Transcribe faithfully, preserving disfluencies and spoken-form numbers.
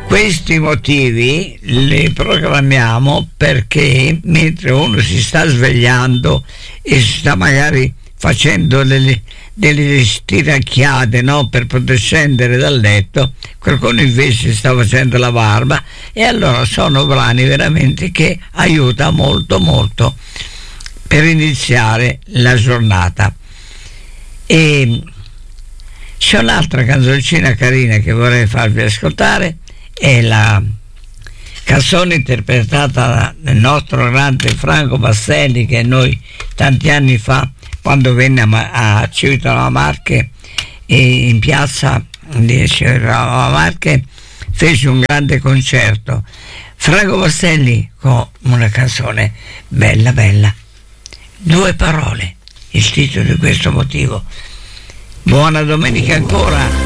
Questi motivi li programmiamo perché mentre uno si sta svegliando e si sta magari facendo delle, delle stiracchiate, no, per poter scendere dal letto, qualcuno invece sta facendo la barba, e allora sono brani veramente che aiuta molto molto per iniziare la giornata. E c'è un'altra canzoncina carina che vorrei farvi ascoltare, è la canzone interpretata dal nostro grande Franco Bastelli, che noi tanti anni fa, quando venne a, a Civitavecchia Marche, e in piazza di Civitavecchia Marche fece un grande concerto. Franco Bastelli con una canzone bella bella, due parole, il titolo di questo motivo. Buona domenica ancora.